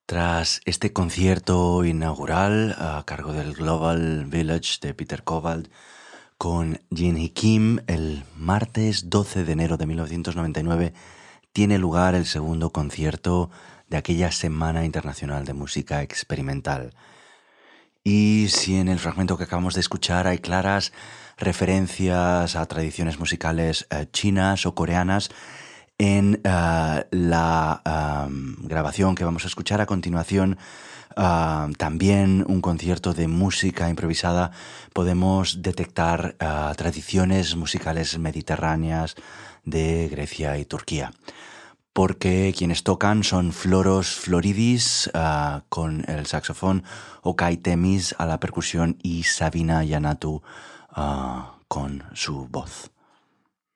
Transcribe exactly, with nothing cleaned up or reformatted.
Tras este concierto inaugural a cargo del Global Village de Peter Cobalt con Jinhee Kim, el martes doce de enero de mil novecientos noventa y nueve tiene lugar el segundo concierto de aquella Semana Internacional de Música Experimental. Y si en el fragmento que acabamos de escuchar hay claras referencias a tradiciones musicales eh, chinas o coreanas, en uh, la um, grabación que vamos a escuchar a continuación, uh, también un concierto de música improvisada, podemos detectar uh, tradiciones musicales mediterráneas de Grecia y Turquía. Porque quienes tocan son Floros Floridis uh, con el saxofón, Okay Temis a la percusión y Sabina Yanatu uh, con su voz.